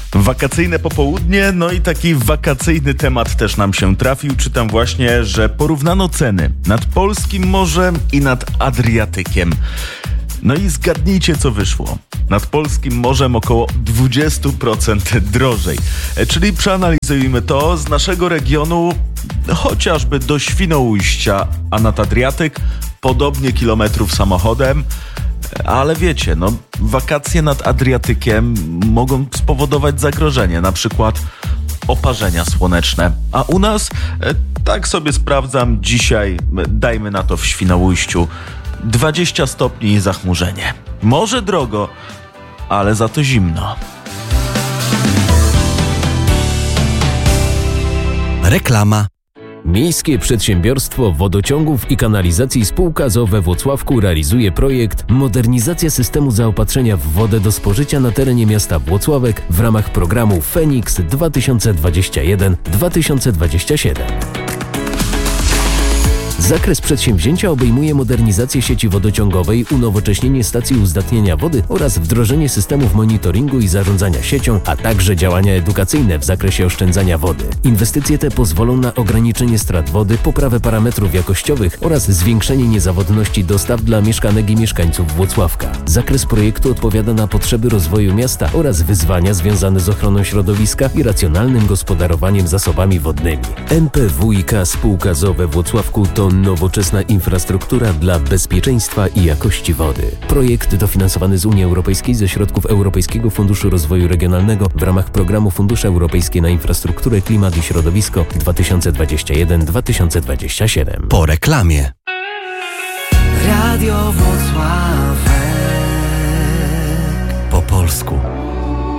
Wakacyjne popołudnie, no i taki wakacyjny temat też nam się trafił. Czytam właśnie, że porównano ceny nad polskim morzem i nad Adriatykiem. No i zgadnijcie, co wyszło. Nad polskim morzem około 20% drożej. Czyli przeanalizujmy to z naszego regionu chociażby do Świnoujścia, a nad Adriatyk podobnie kilometrów samochodem. Ale wiecie, wakacje nad Adriatykiem mogą spowodować zagrożenie, na przykład oparzenia słoneczne. A u nas, tak sobie sprawdzam dzisiaj, dajmy na to w Świnoujściu, 20 stopni i zachmurzenie. Może drogo, ale za to zimno. Reklama. Miejskie Przedsiębiorstwo Wodociągów i Kanalizacji spółka z o.o. we Włocławku realizuje projekt Modernizacja systemu zaopatrzenia w wodę do spożycia na terenie miasta Włocławek w ramach programu Feniks 2021-2027. Zakres przedsięwzięcia obejmuje modernizację sieci wodociągowej, unowocześnienie stacji uzdatniania wody oraz wdrożenie systemów monitoringu i zarządzania siecią, a także działania edukacyjne w zakresie oszczędzania wody. Inwestycje te pozwolą na ograniczenie strat wody, poprawę parametrów jakościowych oraz zwiększenie niezawodności dostaw dla mieszkanek i mieszkańców Włocławka. Zakres projektu odpowiada na potrzeby rozwoju miasta oraz wyzwania związane z ochroną środowiska i racjonalnym gospodarowaniem zasobami wodnymi. MPWiK spółka z o.o. we Włocławku to nowoczesna infrastruktura dla bezpieczeństwa i jakości wody. Projekt dofinansowany z Unii Europejskiej ze środków Europejskiego Funduszu Rozwoju Regionalnego w ramach programu Fundusze Europejskie na Infrastrukturę, Klimat i Środowisko 2021-2027. Po reklamie. Radio Włocławek. Po polsku.